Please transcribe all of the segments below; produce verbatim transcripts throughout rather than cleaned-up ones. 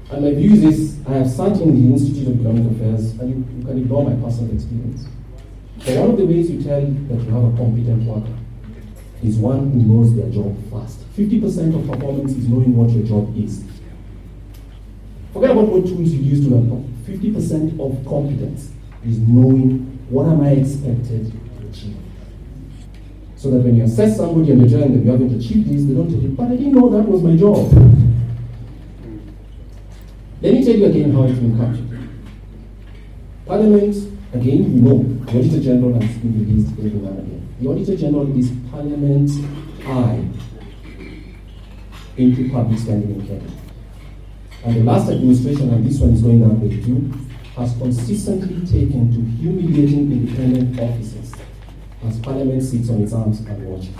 And my view is this: I have sat in the Institute of Economic Affairs, and you, you can ignore my personal experience. But one of the ways you tell that you have a competent worker is one who knows their job fast. fifty percent of performance is knowing what your job is. Forget about what tools you use to learn. fifty percent of competence is knowing what am I expected to achieve. So that when you assess somebody and you're telling them you haven't achieved this, they don't tell you, but I didn't know that was my job. Let me tell you again how it's been captured. Parliament, again, you know, the Auditor General has been released every now and again. The Auditor General is Parliament's eye into public spending in Kenya. And the last administration, and this one is going that way too, has consistently taken to humiliating independent officers as Parliament sits on its arms and watches.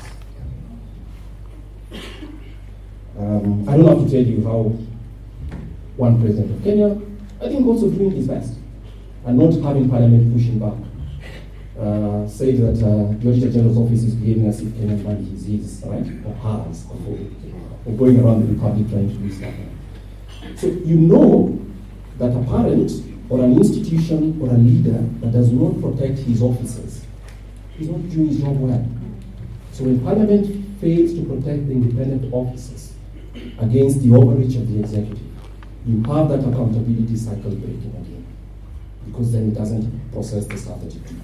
Um, I don't have to tell you how one president of Kenya, I think also doing his best, and not having Parliament pushing back, uh, say that uh, the Auditor General's office is behaving as if Kenyan money is his, right? Or hers, or, or going around the Republic trying to do stuff. So you know that a parent or an institution or a leader that does not protect his officers is not doing his job well. So when Parliament fails to protect the independent officers against the overreach of the executive, you have that accountability cycle breaking again, because then it doesn't process the stuff that you do.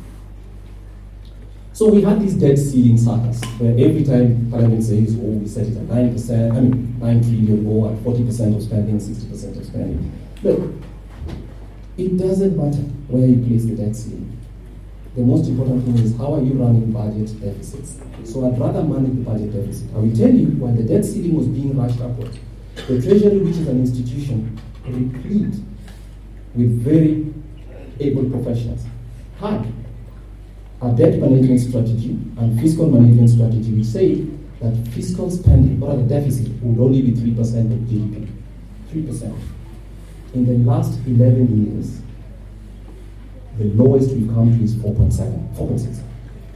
So we had these debt ceiling circus, where every time Parliament says, oh, we set it at nine percent, I mean, nine trillion, or at forty percent of spending, sixty percent of spending. Look, it doesn't matter where you place the debt ceiling. The most important thing is, how are you running budget deficits? So I'd rather manage the budget deficit. I will tell you, when the debt ceiling was being rushed upwards, the Treasury, which is an institution replete with very able professionals, had a debt management strategy and fiscal management strategy which say that fiscal spending, or the deficit, would only be three percent of G D P. three percent. In the last eleven years, the lowest we've come to is four point seven, four point six.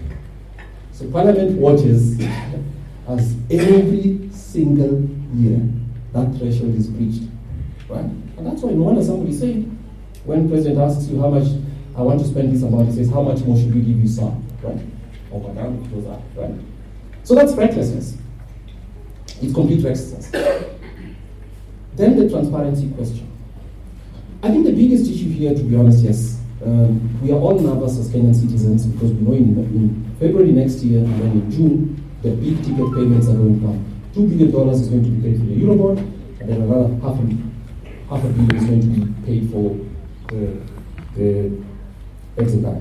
So Parliament watches as every single year that threshold is breached, right? And that's why no wonder somebody say, when President asks you how much I want to spend this amount, he says, how much more should we give you, sir? Right? Or madam, it goes up, right? So that's recklessness. It's complete recklessness. Then the transparency question. I think the biggest issue here, to be honest, yes, um, we are all nervous as Kenyan citizens because we know in, in February next year and then in June, the big ticket payments are going to come. Two billion dollars is going to be paid for the Eurobond, and then another half a, half a billion is going to be paid for the, the exit bank.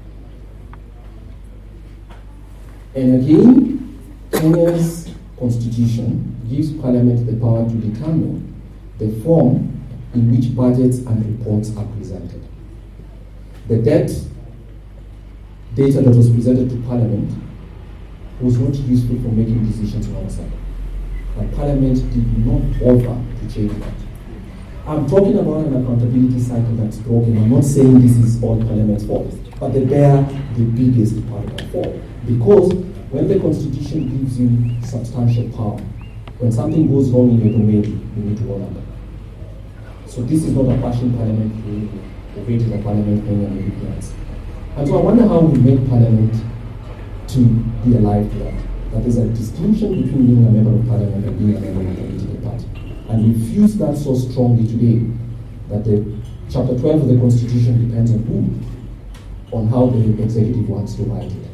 And again, Kenya's constitution gives Parliament the power to determine the form in which budgets and reports are presented. The debt data that was presented to Parliament was not useful for making decisions on our side. But Parliament did not bother to change that. I'm talking about an accountability cycle that's broken. I'm not saying this is all Parliament's fault, but they bear the biggest part of the fault. Because when the Constitution gives you substantial power, when something goes wrong in your domain, you need to go under. So this is not a passion Parliament thing, or it is a Parliament thing and everything else. And so I wonder how we make Parliament to be alive to that. That there's a distinction between being a member of Parliament and being a member of a political party. And we fuse that so strongly today that the chapter twelve of the Constitution depends on who, on how the executive wants to write it.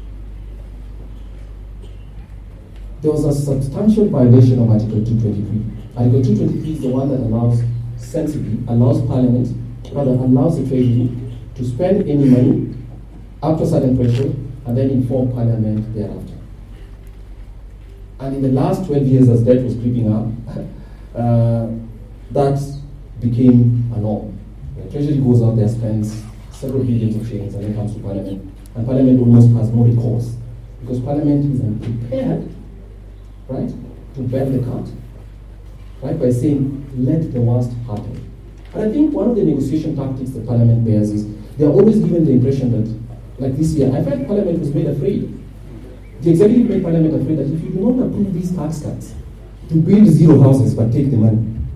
There was a substantial violation of Article two twenty-three. Article two twenty-three is the one that allows, sensibly, allows Parliament, rather allows the Treasury to spend any money up to a certain threshold and then inform Parliament thereafter. And in the last twelve years, as debt was creeping up, uh, that became a norm. The Treasury goes out there, spends several billions of shillings, and then comes to Parliament. And Parliament almost has no recourse, because Parliament is unprepared, right, to bend the cut, right, by saying, let the worst happen. And I think one of the negotiation tactics that Parliament bears is, they are always given the impression that, like this year, I felt Parliament was made afraid. The executive made Parliament afraid that if you do not approve these tax cuts, to build zero houses but take the money,